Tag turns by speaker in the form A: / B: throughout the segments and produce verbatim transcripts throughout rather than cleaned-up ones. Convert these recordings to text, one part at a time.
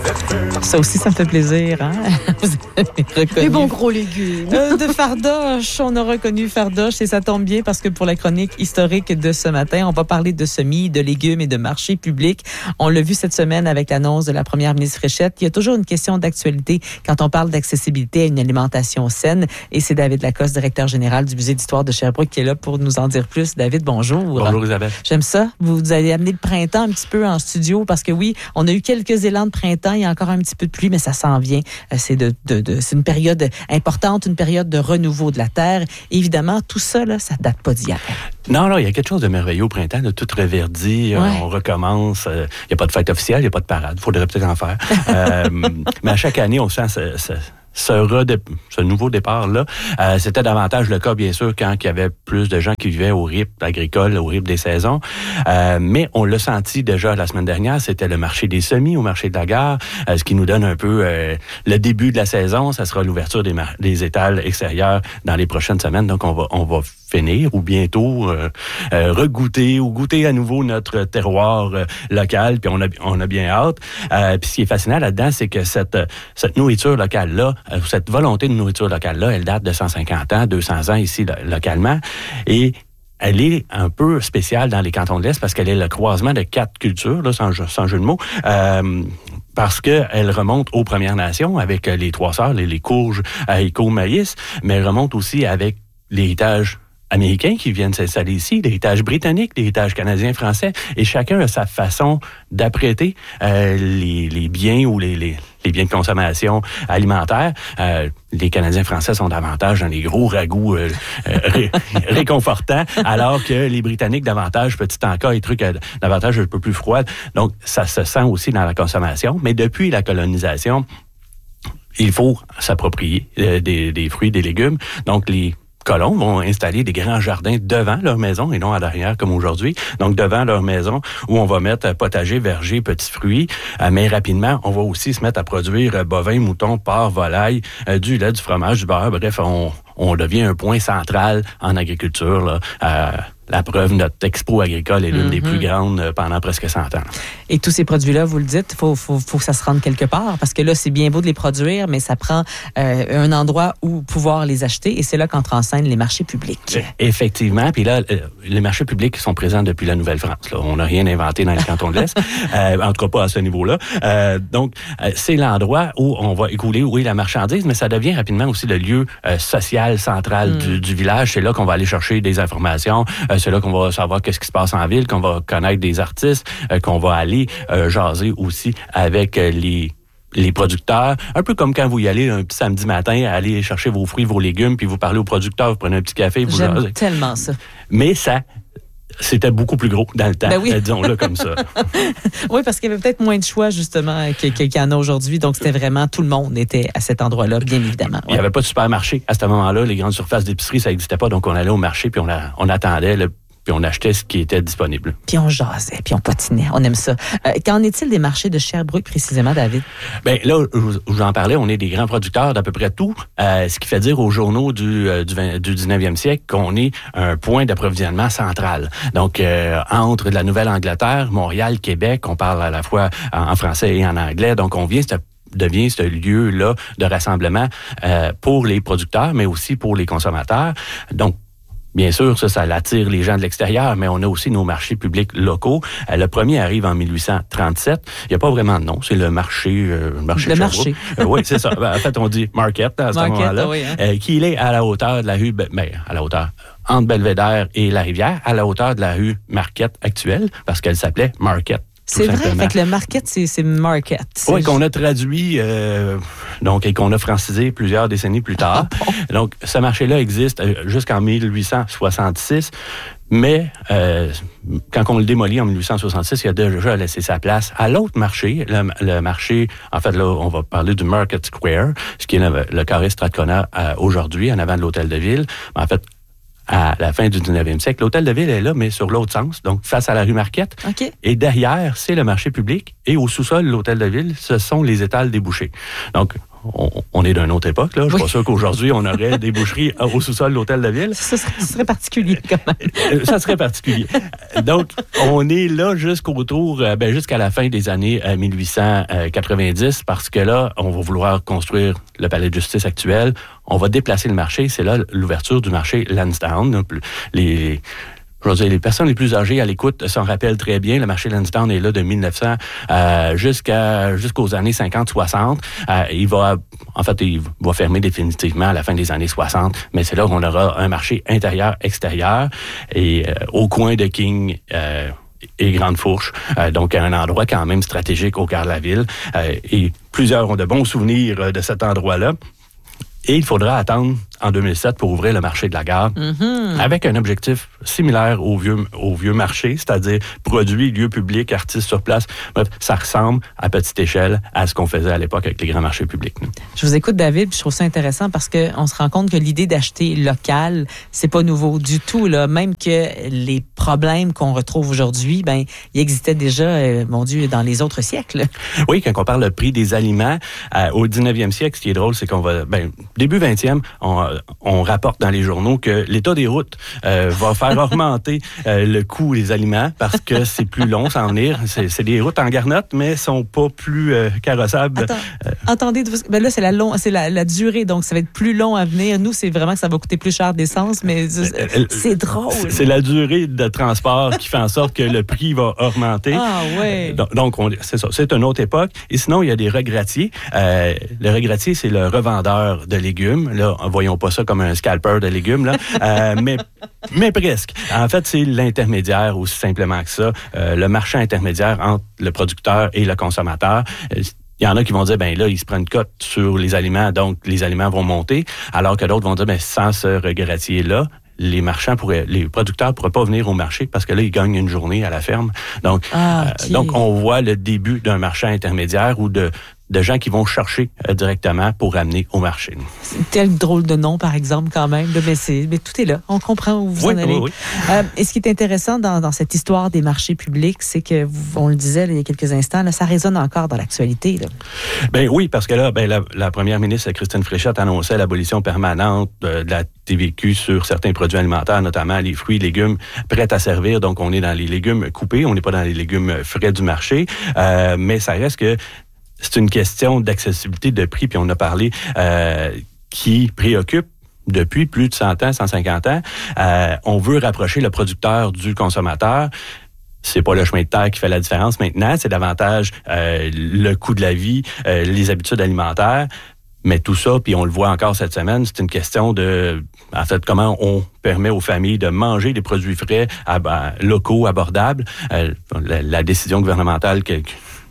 A: Ça aussi, ça me fait plaisir. Hein? Vous avez reconnu.
B: Les bons gros légumes.
A: Euh, de Fardoche, on a reconnu Fardoche et ça tombe bien parce que pour la chronique historique de ce matin, on va parler de semis, de légumes et de marchés publics. On l'a vu cette semaine avec l'annonce de la première ministre Fréchette. Il y a toujours une question d'actualité quand on parle d'accessibilité à une alimentation saine et c'est David Lacoste, directeur général du Musée d'histoire de Sherbrooke, qui est là pour nous en dire plus. David, bonjour.
C: Bonjour Isabelle.
A: J'aime ça. Vous avez amené le printemps un petit peu en studio parce que oui, on a eu quelques élans de printemps. Il y a encore un petit peu de pluie, mais ça s'en vient. C'est, de, de, de, c'est une période importante, une période de renouveau de la terre. Et évidemment, tout ça, là, ça date pas d'hier.
C: Non, non, il y a quelque chose de merveilleux au printemps, de tout reverdit. Ouais. On recommence. Il n'y a pas de fête officielle, il n'y a pas de parade. Il faudrait peut-être en faire. euh, mais à chaque année, on sent ce, ce, ce, redé, ce nouveau départ-là. Euh, c'était davantage le cas, bien sûr, quand il y avait plus de gens qui vivaient au rythme agricole, au rythme des saisons. Euh, mais on l'a senti déjà la semaine dernière, c'était le marché des semis au marché de la gare, euh, ce qui nous donne un peu euh, le début de la saison. Ça sera l'ouverture des, mar- des étals extérieurs dans les prochaines semaines. Donc, on va, on va finir ou bientôt euh, euh, regoûter ou goûter à nouveau notre terroir euh, local, puis on a, on a bien hâte. Euh, puis ce qui est fascinant là-dedans, c'est que cette, cette nourriture locale-là, euh, cette volonté de nourriture locale-là, elle date de cent cinquante ans, deux cents ans ici lo- localement, et elle est un peu spéciale dans les cantons de l'Est parce qu'elle est le croisement de quatre cultures, là, sans, sans jeu de mots, euh, parce qu'elle remonte aux Premières Nations avec les trois sœurs, les, les courges, haricots, maïs, mais elle remonte aussi avec l'héritage américains qui viennent s'installer ici, l'héritage britannique, l'héritage canadien-français, et chacun a sa façon d'apprêter euh, les, les biens ou les, les, les biens de consommation alimentaire. Euh, les Canadiens-français sont davantage dans les gros ragoûts euh, euh, ré, réconfortants, alors que les Britanniques davantage petits encas et trucs euh, davantage un peu plus froids. Donc, ça se sent aussi dans la consommation. Mais depuis la colonisation, il faut s'approprier euh, des, des fruits, des légumes. Donc, les colons vont installer des grands jardins devant leur maison et non à l'arrière comme aujourd'hui. Donc, devant leur maison où on va mettre potager, verger, petits fruits. Euh, mais rapidement, on va aussi se mettre à produire euh, bovins, moutons, porcs, volailles, euh, du lait, du fromage, du beurre. Bref, on, on devient un point central en agriculture, là. Euh, La preuve, notre expo agricole est l'une mm-hmm. des plus grandes pendant presque cent ans.
A: Et tous ces produits-là, vous le dites, il faut, faut, faut que ça se rende quelque part, parce que là, c'est bien beau de les produire, mais ça prend euh, un endroit où pouvoir les acheter, et c'est là qu'entrent en scène les marchés publics.
C: Effectivement, puis là, les marchés publics sont présents depuis la Nouvelle-France. Là. On n'a rien inventé dans les cantons de l'Est, euh, en tout cas pas à ce niveau-là. Euh, donc, euh, c'est l'endroit où on va écouler, oui, la marchandise, mais ça devient rapidement aussi le lieu euh, social central mm. du, du village. C'est là qu'on va aller chercher des informations, euh, c'est là qu'on va savoir qu'est-ce qui se passe en ville, qu'on va connaître des artistes, euh, qu'on va aller euh, jaser aussi avec euh, les les producteurs, un peu comme quand vous y allez un petit samedi matin, aller chercher vos fruits, vos légumes, puis vous parlez aux producteurs, vous prenez un petit café, vous
A: J'aime
C: jasez.
A: Tellement ça.
C: Mais ça, c'était beaucoup plus gros dans le temps,
A: ben oui.
C: disons-le comme ça.
A: Oui, parce qu'il y avait peut-être moins de choix, justement, qu'il y en a aujourd'hui. Donc, c'était vraiment, tout le monde était à cet endroit-là, bien évidemment. Ouais.
C: Il n'y avait pas de supermarché à ce moment-là. Les grandes surfaces d'épicerie, ça n'existait pas. Donc, on allait au marché, puis on, a, on attendait le puis on achetait ce qui était disponible.
A: Puis on jasait, puis on patinait. On aime ça. Euh, qu'en est-il des marchés de Sherbrooke, précisément, David?
C: Bien, là, où j'en parlais, on est des grands producteurs d'à peu près tout, euh, ce qui fait dire aux journaux du, euh, du, vingt, du dix-neuvième siècle qu'on est un point d'approvisionnement central. Donc, euh, entre la Nouvelle-Angleterre, Montréal, Québec, on parle à la fois en français et en anglais. Donc, on vient devient ce lieu-là de rassemblement euh, pour les producteurs, mais aussi pour les consommateurs. Donc, bien sûr, ça, ça attire les gens de l'extérieur, mais on a aussi nos marchés publics locaux. Euh, le premier arrive en mille huit cent trente-sept. Il n'y a pas vraiment de nom, c'est le marché... Euh, le marché
A: le
C: de
A: marché.
C: Euh, oui, c'est ça. Ben, en fait, on dit market à ce
A: market,
C: moment-là.
A: Oui, hein?
C: euh, qui est à la hauteur de la rue... Ben, à la hauteur... entre Belvédère et la rivière, à la hauteur de la rue Marquette actuelle, parce qu'elle s'appelait Market.
A: C'est vrai, fait que le market, c'est, c'est market. C'est
C: oui, qu'on a traduit, euh, donc, et qu'on a francisé plusieurs décennies plus tard. Ah bon? Donc, ce marché-là existe jusqu'en mille huit cent soixante-six, mais euh, quand on le démolit en mille huit cent soixante-six, il a déjà laissé sa place à l'autre marché, le, le marché, en fait, là, on va parler du Market Square, ce qui est le, le carré Strathcona euh, aujourd'hui, en avant de l'Hôtel de Ville. En fait, à la fin du dix-neuvième siècle. L'Hôtel de Ville est là, mais sur l'autre sens, donc face à la rue Marquette.
A: Okay.
C: Et derrière, c'est le marché public. Et au sous-sol de l'Hôtel de Ville, ce sont les étals des bouchers. Donc, on, on est d'une autre époque. Là. Je suis oui. pas sûr qu'aujourd'hui, on aurait des boucheries au sous-sol de l'hôtel de ville.
A: Ça serait, ça serait particulier, quand même.
C: Ça serait particulier. Donc, on est là jusqu'au tour, ben, jusqu'à la fin des années mille huit cent quatre-vingt-dix, parce que là, on va vouloir construire le palais de justice actuel. On va déplacer le marché. C'est là l'ouverture du marché Lansdowne. Les... Je veux dire, les personnes les plus âgées à l'écoute s'en rappellent très bien. Le marché Lansdowne est là de mille neuf cents euh, jusqu'à jusqu'aux années cinquante soixante. Euh, il va, en fait, il va fermer définitivement à la fin des années soixante, mais c'est là qu'on aura un marché intérieur-extérieur et euh, au coin de King euh, et Grande Fourche, euh, donc un endroit quand même stratégique au cœur de la ville. Euh, et plusieurs ont de bons souvenirs de cet endroit-là. Et il faudra attendre en deux mille sept pour ouvrir le marché de la gare, mm-hmm. avec un objectif similaire au vieux, au vieux marché, c'est-à-dire produits, lieux publics, artistes sur place. Bref, ça ressemble à petite échelle à ce qu'on faisait à l'époque avec les grands marchés publics.
A: Je vous écoute, David, puis je trouve ça intéressant parce qu'on se rend compte que l'idée d'acheter local, c'est pas nouveau du tout, là. Même que les problèmes qu'on retrouve aujourd'hui, ben, ils existaient déjà, euh, mon Dieu, dans les autres siècles.
C: Oui, quand on parle du prix des aliments, euh, au dix-neuvième siècle, ce qui est drôle, c'est qu'on va, ben, début vingtième, on, on rapporte dans les journaux que l'état des routes euh, va faire augmenter euh, le coût des aliments parce que c'est plus long s'en venir. C'est, c'est des routes en garnotte, mais sont pas plus euh, carrossables.
A: Attends, euh, entendez, ben là, c'est, la, long, c'est la, la durée, donc ça va être plus long à venir. Nous, c'est vraiment que ça va coûter plus cher d'essence, mais c'est, c'est drôle.
C: C'est, c'est la durée de transport qui fait en sorte que le prix va augmenter.
A: Ah oui.
C: Donc, donc on, c'est ça, c'est une autre époque. Et sinon, il y a des regratiers. Euh, le regratier, c'est le revendeur de légumes. Là, voyons pas ça comme un scalper de légumes, là, euh, mais, mais presque. En fait, c'est l'intermédiaire aussi simplement que ça. Euh, le marché intermédiaire entre le producteur et le consommateur. Euh, Il y en a qui vont dire, ben là, ils se prennent une cote sur les aliments, donc les aliments vont monter, alors que d'autres vont dire, ben sans ce regratier-là, les marchands pourraient, les producteurs pourraient pas venir au marché parce que là, ils gagnent une journée à la ferme. Donc, ah, okay. euh, donc on voit le début d'un marché intermédiaire ou de de gens qui vont chercher euh, directement pour amener au marché.
A: C'est tel drôle de nom, par exemple, quand même. Mais, c'est, mais tout est là. On comprend où vous
C: oui,
A: en allez.
C: Oui, oui.
A: Euh, et ce qui est intéressant dans, dans cette histoire des marchés publics, c'est que, on le disait là, il y a quelques instants, là, ça résonne encore dans l'actualité. Là.
C: Ben oui, parce que là, ben, la, la première ministre Christine Fréchette annonçait l'abolition permanente euh, de la T V Q sur certains produits alimentaires, notamment les fruits, légumes prêts à servir. Donc, on est dans les légumes coupés, on n'est pas dans les légumes frais du marché. Euh, mais ça reste que c'est une question d'accessibilité, de prix, puis on a parlé, euh, qui préoccupe depuis plus de cent ans, cent cinquante ans. Euh, on veut rapprocher le producteur du consommateur. C'est pas le chemin de terre qui fait la différence maintenant, c'est davantage euh, le coût de la vie, euh, les habitudes alimentaires. Mais tout ça, puis on le voit encore cette semaine, c'est une question de, en fait, comment on permet aux familles de manger des produits frais, à, à, locaux, abordables. Euh, la, la décision gouvernementale que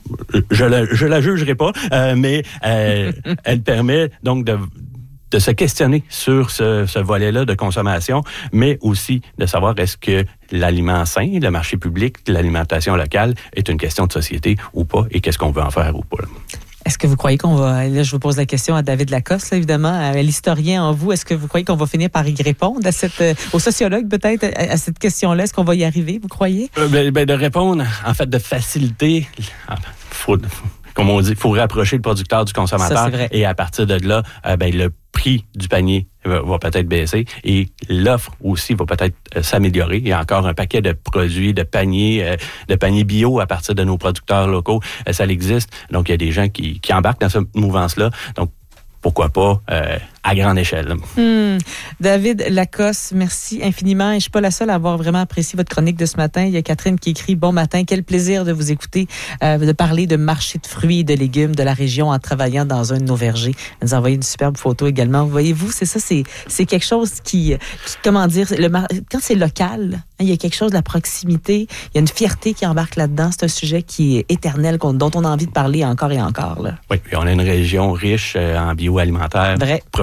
C: Je la, je la jugerai pas, euh, mais euh, elle permet donc de, de se questionner sur ce, ce volet-là de consommation, mais aussi de savoir est-ce que l'aliment sain, le marché public, l'alimentation locale est une question de société ou pas, et qu'est-ce qu'on veut en faire ou pas.
A: Est-ce que vous croyez qu'on va... Là, je vous pose la question à David Lacoste, là, évidemment, à l'historien en vous. Est-ce que vous croyez qu'on va finir par y répondre, à cette, euh, au sociologue peut-être, à, à cette question-là? Est-ce qu'on va y arriver, vous croyez? Euh,
C: ben, ben, de répondre, en fait, de faciliter... Faut, comme on dit, il faut rapprocher le producteur du consommateur.
A: Ça, c'est vrai.
C: Et à partir de là, euh, ben, le prix du panier va, va peut-être baisser et l'offre aussi va peut-être euh, s'améliorer. Il y a encore un paquet de produits, de paniers, euh, de paniers bio à partir de nos producteurs locaux. Euh, ça existe. Donc, il y a des gens qui, qui embarquent dans cette mouvance-là. Donc, pourquoi pas euh, à grande échelle.
A: Hmm. David Lacoste, merci infiniment. Et je suis pas la seule à avoir vraiment apprécié votre chronique de ce matin. Il y a Catherine qui écrit « Bon matin, quel plaisir de vous écouter, euh, de parler de marché de fruits et de légumes de la région en travaillant dans un de nos vergers. » Elle nous a envoyé une superbe photo également. Voyez-vous, c'est ça, c'est, c'est quelque chose qui, qui comment dire, le mar... quand c'est local, hein, il y a quelque chose de la proximité, il y a une fierté qui embarque là-dedans. C'est un sujet qui est éternel, dont on a envie de parler encore et encore. Là.
C: Oui, puis on a une région riche euh, en bioalimentaire.
A: Vrai.
C: Profite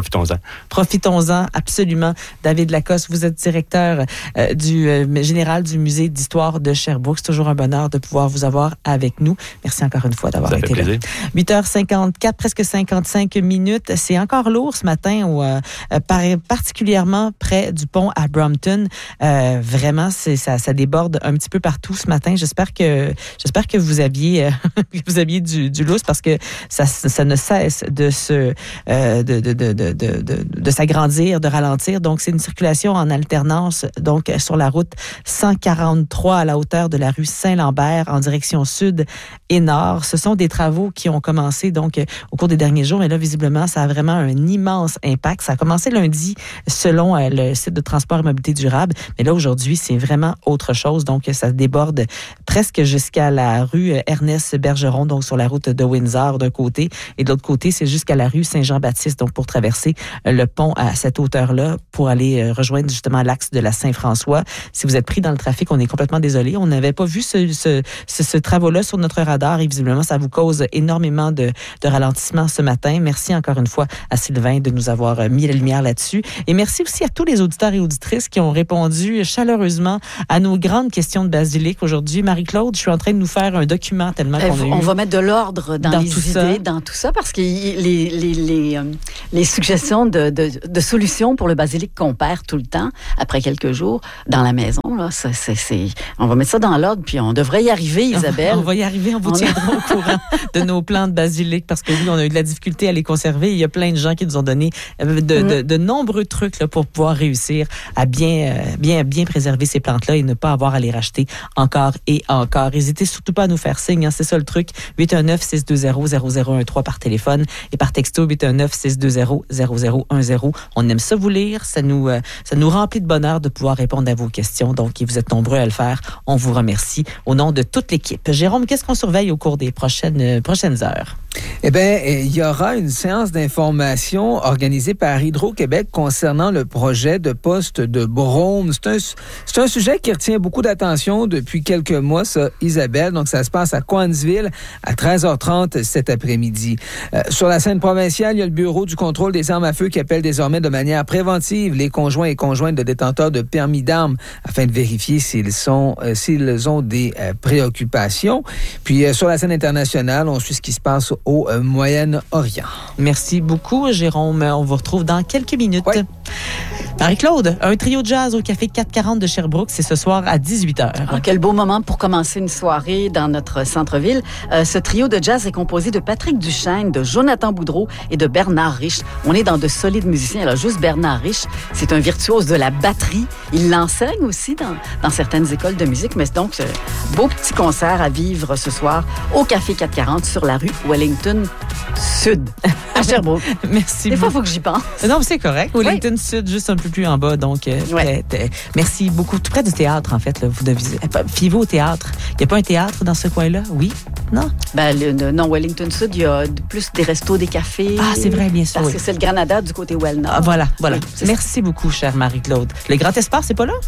C: profitons-en.
A: Profitons-en, absolument. David Lacoste, vous êtes directeur euh, du euh, général du Musée d'histoire de Sherbrooke. C'est toujours un bonheur de pouvoir vous avoir avec nous. Merci encore une fois d'avoir
C: Ça
A: été
C: fait plaisir.
A: là. huit heures cinquante-quatre, presque cinquante-cinq minutes. C'est encore lourd ce matin, où, euh, par, particulièrement près du pont à Brompton. Euh, vraiment, c'est, ça, ça déborde un petit peu partout ce matin. J'espère que, j'espère que vous aviez, euh, que vous aviez du, du lousse, parce que ça, ça ne cesse de se, euh, de, de, de, de, de, de, de s'agrandir, de ralentir. Donc, c'est une circulation en alternance, donc, sur la route cent quarante-trois à la hauteur de la rue Saint-Lambert en direction sud et nord. Ce sont des travaux qui ont commencé, donc, au cours des derniers jours. Et là, visiblement, ça a vraiment un immense impact. Ça a commencé lundi, selon euh, le site de transport et mobilité durable. Mais là, aujourd'hui, c'est vraiment autre chose. Donc, ça déborde presque jusqu'à la rue Ernest Bergeron, donc sur la route de Windsor d'un côté. Et de l'autre côté, c'est jusqu'à la rue Saint-Jean-Baptiste, donc pour traverser le pont à cette hauteur-là, pour aller rejoindre justement l'axe de la Saint-François. Si vous êtes pris dans le trafic, on est complètement désolé. On n'avait pas vu ce, ce, ce, ce travaux-là sur notre radar et visiblement, ça vous cause énormément de, de ralentissement ce matin. Merci encore une fois à Sylvain de nous avoir mis la lumière là-dessus. Et merci aussi à tous les auditeurs et auditrices qui ont répondu chaleureusement à nos grandes questions de basilic aujourd'hui. Marie-Claude, je suis en train de nous faire un document tellement qu'on a eu.
B: On va mettre de l'ordre dans, dans les idées,
A: ça.
B: dans tout ça, parce que les, les, les, les suggestions de, de, de solutions pour le basilic qu'on perd tout le temps, après quelques jours, dans la maison, là, ça, c'est, c'est, on va mettre ça dans l'ordre, puis on devrait y arriver, Isabelle.
A: On va y arriver, on vous on tiendra a... au courant de nos plants de basilic, parce que oui, on a eu de la difficulté à les conserver. Il y a plein de gens qui nous ont donné de, de, mm. de, de nombreux trucs là, pour pouvoir réussir à bien, bien, bien préserver ces plantes-là et ne pas avoir à les racheter encore et encore. N'hésitez surtout pas à nous faire signe, hein, c'est ça le truc. huit un neuf, six deux zéro, zéro zéro un trois par téléphone et par texto huit un neuf, six deux zéro, zéro zéro un zéro. On aime ça vous lire, ça nous, euh, ça nous remplit de bonheur de pouvoir répondre à vos questions. Donc, vous êtes nombreux à le faire. On vous remercie au nom de toute l'équipe. Jérôme, qu'est-ce qu'on surveille au cours des prochaines, euh, prochaines heures?
D: Eh bien, il y aura une séance d'information organisée par Hydro-Québec concernant le projet de poste de Brome. C'est un, c'est un sujet qui retient beaucoup d'attention depuis quelques mois, ça, Isabelle. Donc, ça se passe à Coansville à treize heures trente cet après-midi. Euh, sur la scène provinciale, il y a le Bureau du contrôle des armes à feu qui appelle désormais de manière préventive les conjoints et conjointes de détenteurs de permis d'armes afin de vérifier s'ils, sont, euh, s'ils ont des euh, préoccupations. Puis, euh, sur la scène internationale, on suit ce qui se passe au euh, Moyen-Orient.
A: Merci beaucoup, Jérôme. On vous retrouve dans quelques minutes. Oui. Marie-Claude, un trio de jazz au Café quatre cent quarante de Sherbrooke, c'est ce soir à dix-huit heures.
B: Ah, quel beau moment pour commencer une soirée dans notre centre-ville. Euh, ce trio de jazz est composé de Patrick Duchesne, de Jonathan Boudreau et de Bernard Riche. On est dans de solides musiciens. Alors, juste Bernard Riche, c'est un virtuose de la batterie. Il l'enseigne aussi dans, dans certaines écoles de musique. Mais donc, ce beau petit concert à vivre ce soir au Café quatre cent quarante sur la rue Wellington Sud, à Sherbrooke.
A: Merci.
B: Des fois, il faut que j'y pense.
A: Non, c'est correct. Wellington oui. Sud, juste un peu plus en bas. Donc, euh,
B: ouais.
A: près, merci beaucoup. Tout près du théâtre, en fait. Là, vous devez, fiez-vous au théâtre. Il n'y a pas un théâtre dans ce coin-là? Oui? Non?
B: Ben, le, le, non, Wellington Sud, il y a plus des restos, des cafés.
A: Ah, c'est vrai, bien sûr.
B: Parce
A: oui.
B: que c'est le Granada du côté Well-Nord.
A: Ah, voilà, voilà.
B: Oui,
A: merci ça. Beaucoup, chère Marie-Claude. Le Grand Espace, c'est pas là?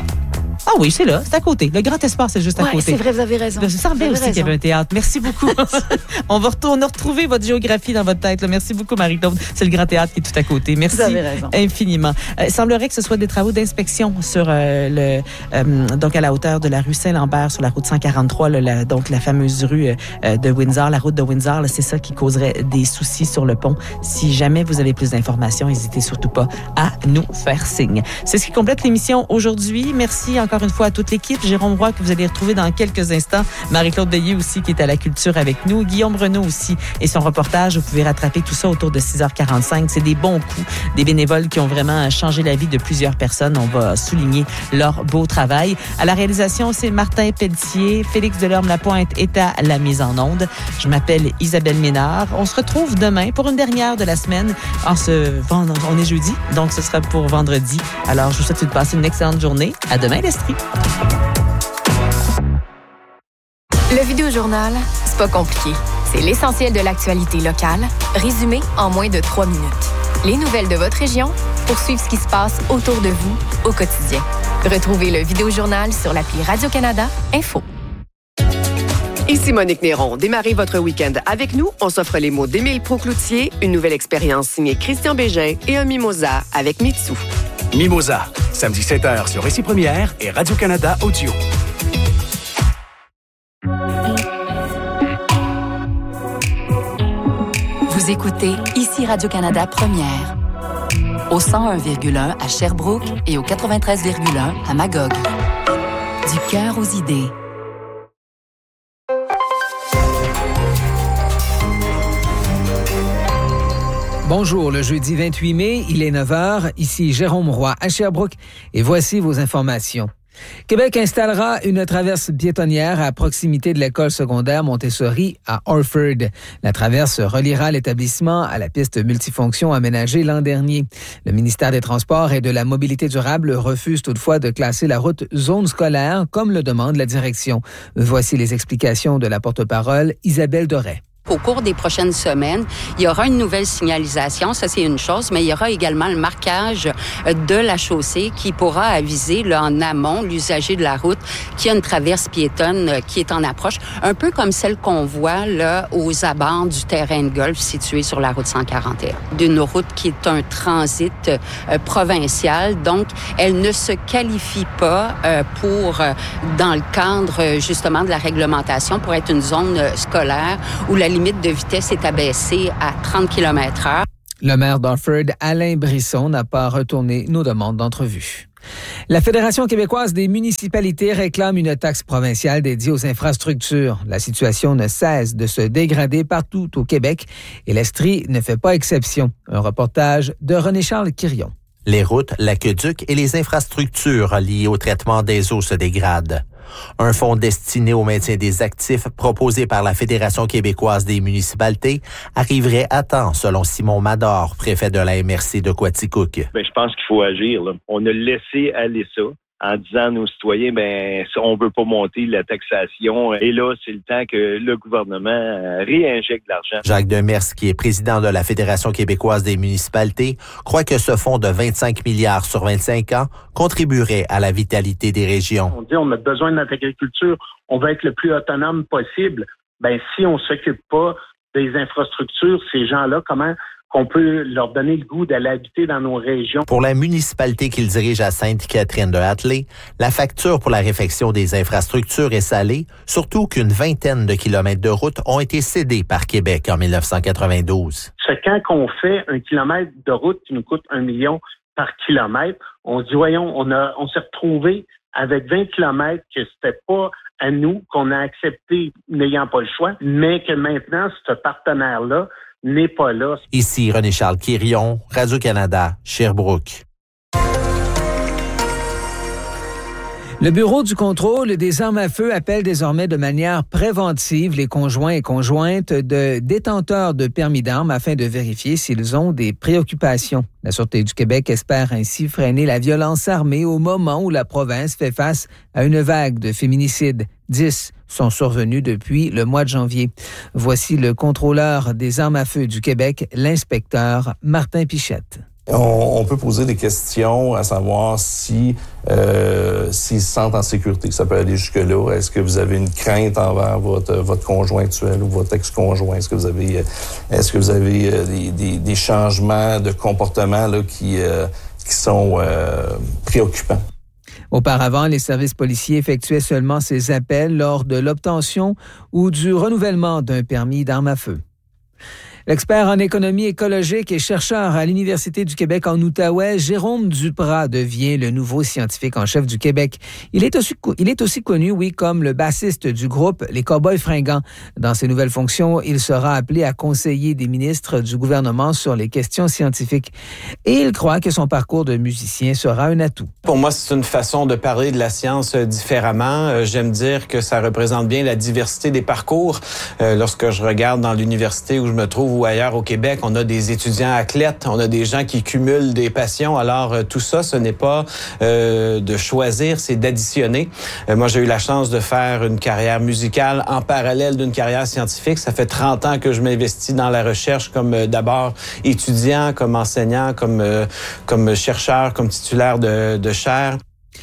A: Ah oui, c'est là, c'est à côté. Le Grand Espace, c'est juste à
B: ouais,
A: côté.
B: C'est vrai, vous avez raison.
A: Je semblais aussi raison. Qu'il y avait un théâtre. Merci beaucoup. on va retourner, retrouver votre géographie dans votre tête. Là. Merci beaucoup, Marie-Claude. C'est le Grand Théâtre qui est tout à côté. Merci
B: vous avez raison.
A: Infiniment. Euh, il semblerait que ce soit des travaux d'inspection sur euh, le, euh, donc à la hauteur de la rue Saint-Lambert, sur la route cent quarante-trois, là, la, donc la fameuse rue euh, de Windsor, la route de Windsor. Là, c'est ça qui causerait des soucis sur le pont. Si jamais vous avez plus d'informations, n'hésitez surtout pas à nous faire signe. C'est ce qui complète l'émission aujourd'hui. Merci encore une fois à toute l'équipe. Jérôme Roy, que vous allez retrouver dans quelques instants. Marie-Claude Veilleux aussi, qui est à la culture avec nous. Guillaume Renaud aussi et son reportage. Vous pouvez rattraper tout ça autour de six heures quarante-cinq. C'est des bons coups, des bénévoles qui ont vraiment changé la vie de plusieurs personnes. On va souligner leur beau travail. À la réalisation, c'est Martin Pelletier. Félix Delorme-Lapointe est à la mise en onde. Je m'appelle Isabelle Ménard. On se retrouve demain pour une dernière de la semaine. En ce vendredi, on est jeudi, donc ce sera pour vendredi. Alors, je vous souhaite de passer une excellente journée. À demain, l'Estrie.
E: Le Vidéojournal, c'est pas compliqué. C'est l'essentiel de l'actualité locale, résumé en moins de trois minutes. Les nouvelles de votre région pour suivre ce qui se passe autour de vous au quotidien. Retrouvez le Vidéojournal sur l'appli Radio-Canada Info.
F: Ici Monique Néron. Démarrez votre week-end avec nous. On s'offre les mots d'Émile Proucloutier, une nouvelle expérience signée Christian Bégin et un mimosa avec Mitsu.
G: Mimosa, samedi sept heures sur Récit Première et Radio-Canada Audio.
H: Vous écoutez ici Radio-Canada Première. Au cent un virgule un à Sherbrooke et au quatre-vingt-treize virgule un à Magog. Du cœur aux idées.
D: Bonjour, le jeudi vingt-huit mai, il est neuf heures, ici Jérôme Roy à Sherbrooke et voici vos informations. Québec installera une traverse piétonnière à proximité de l'école secondaire Montessori à Orford. La traverse reliera l'établissement à la piste multifonction aménagée l'an dernier. Le ministère des Transports et de la Mobilité durable refuse toutefois de classer la route zone scolaire comme le demande la direction. Voici les explications de la porte-parole Isabelle Doré.
I: Au cours des prochaines semaines, il y aura une nouvelle signalisation, ça c'est une chose, mais il y aura également le marquage de la chaussée qui pourra aviser là, en amont l'usager de la route qu'il y a une traverse piétonne qui est en approche, un peu comme celle qu'on voit là aux abords du terrain de golf situé sur la route cent quarante et un. D'une route qui est un transit euh, provincial, donc elle ne se qualifie pas euh, pour, euh, dans le cadre justement de la réglementation, pour être une zone euh, scolaire où la limite de vitesse est abaissée à trente kilomètres heure.
D: Le maire d'Orford, Alain Brisson, n'a pas retourné nos demandes d'entrevue. La Fédération québécoise des municipalités réclame une taxe provinciale dédiée aux infrastructures. La situation ne cesse de se dégrader partout au Québec et l'Estrie ne fait pas exception. Un reportage de René-Charles Quirion.
J: Les routes, l'aqueduc et les infrastructures liées au traitement des eaux se dégradent. Un fonds destiné au maintien des actifs proposé par la Fédération québécoise des municipalités arriverait à temps, selon Simon Mador, préfet de la M R C de Quaticook.
K: Ben, je pense qu'il faut agir, là. On a laissé aller ça en disant à nos citoyens, ben, on veut pas monter la taxation. Et là, c'est le temps que le gouvernement réinjecte l'argent.
J: Jacques Demers, qui est président de la Fédération québécoise des municipalités, croit que ce fonds de vingt-cinq milliards sur vingt-cinq ans contribuerait à la vitalité des régions.
L: On dit on a besoin de notre agriculture, on veut être le plus autonome possible. Ben, si on s'occupe pas des infrastructures, ces gens-là, comment qu'on peut leur donner le goût d'aller habiter dans nos régions.
J: Pour la municipalité qu'il dirige à Sainte-Catherine-de-Hatley, la facture pour la réfection des infrastructures est salée, surtout qu'une vingtaine de kilomètres de route ont été cédés par Québec en dix-neuf cent quatre-vingt-douze.
L: C'est quand on fait un kilomètre de route qui nous coûte un million par kilomètre, on dit, voyons, on a, on s'est retrouvé avec vingt kilomètres que c'était pas à nous, qu'on a accepté n'ayant pas le choix, mais que maintenant, ce partenaire-là n'est pas là.
J: Ici René-Charles Quirion, Radio-Canada, Sherbrooke.
D: Le Bureau du contrôle des armes à feu appelle désormais de manière préventive les conjoints et conjointes de détenteurs de permis d'armes afin de vérifier s'ils ont des préoccupations. La Sûreté du Québec espère ainsi freiner la violence armée au moment où la province fait face à une vague de féminicides. Dix sont survenus depuis le mois de janvier. Voici le contrôleur des armes à feu du Québec, l'inspecteur Martin Pichette.
M: On, on peut poser des questions à savoir si euh, s'ils se sentent en sécurité. Ça peut aller jusque-là. Est-ce que vous avez une crainte envers votre votre conjoint actuel ou votre ex-conjoint? Est-ce que vous avez est-ce que vous avez des, des, des changements de comportement là qui euh, qui sont euh, préoccupants?
D: Auparavant, les services policiers effectuaient seulement ces appels lors de l'obtention ou du renouvellement d'un permis d'armes à feu. L'expert en économie écologique et chercheur à l'Université du Québec en Outaouais, Jérôme Duprat devient le nouveau scientifique en chef du Québec. Il est aussi, il est aussi connu, oui, comme le bassiste du groupe Les Cowboys Fringants. Dans ses nouvelles fonctions, il sera appelé à conseiller des ministres du gouvernement sur les questions scientifiques. Et il croit que son parcours de musicien sera un atout.
N: Pour moi, c'est une façon de parler de la science différemment. J'aime dire que ça représente bien la diversité des parcours. Euh, lorsque je regarde dans l'université où je me trouve ou ailleurs au Québec, on a des étudiants athlètes, on a des gens qui cumulent des passions. Alors, euh, tout ça, ce n'est pas euh, de choisir, c'est d'additionner. Euh, moi, j'ai eu la chance de faire une carrière musicale en parallèle d'une carrière scientifique. Ça fait trente ans que je m'investis dans la recherche comme euh, d'abord étudiant, comme enseignant, comme, euh, comme chercheur, comme titulaire de, de chaire.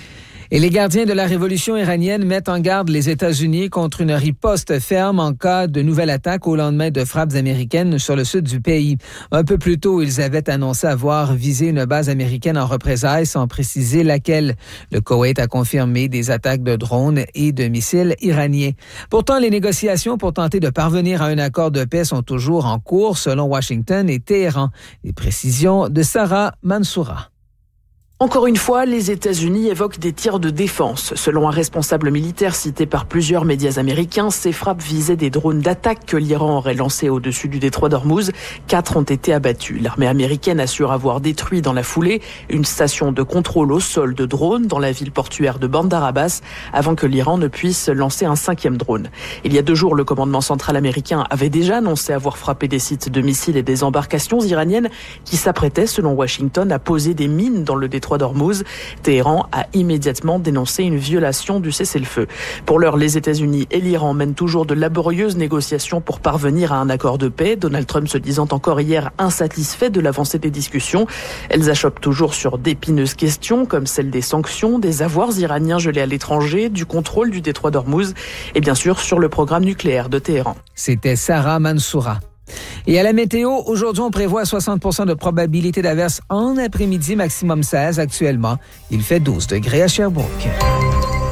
D: Et les gardiens de la révolution iranienne mettent en garde les États-Unis contre une riposte ferme en cas de nouvelle attaque au lendemain de frappes américaines sur le sud du pays. Un peu plus tôt, ils avaient annoncé avoir visé une base américaine en représailles sans préciser laquelle. Le Koweït a confirmé des attaques de drones et de missiles iraniens. Pourtant, les négociations pour tenter de parvenir à un accord de paix sont toujours en cours selon Washington et Téhéran. Les précisions de Sarah Mansoura.
O: Encore une fois, les États-Unis évoquent des tirs de défense. Selon un responsable militaire cité par plusieurs médias américains, ces frappes visaient des drones d'attaque que l'Iran aurait lancés au-dessus du détroit d'Ormuz. Quatre ont été abattus. L'armée américaine assure avoir détruit dans la foulée une station de contrôle au sol de drones dans la ville portuaire de Bandar Abbas avant que l'Iran ne puisse lancer un cinquième drone. Il y a deux jours, le commandement central américain avait déjà annoncé avoir frappé des sites de missiles et des embarcations iraniennes qui s'apprêtaient, selon Washington, à poser des mines dans le détroit d'Ormuz. Téhéran a immédiatement dénoncé une violation du cessez-le-feu. Pour l'heure, les États-Unis et l'Iran mènent toujours de laborieuses négociations pour parvenir à un accord de paix. Donald Trump se disant encore hier insatisfait de l'avancée des discussions. Elles achoppent toujours sur d'épineuses questions comme celle des sanctions, des avoirs iraniens gelés à l'étranger, du contrôle du détroit d'Ormuz et bien sûr sur le programme nucléaire de Téhéran.
D: C'était Sarah Mansoura. Et à la météo, aujourd'hui, on prévoit soixante pour cent de probabilité d'averse en après-midi, maximum seize actuellement. Il fait douze degrés à Sherbrooke.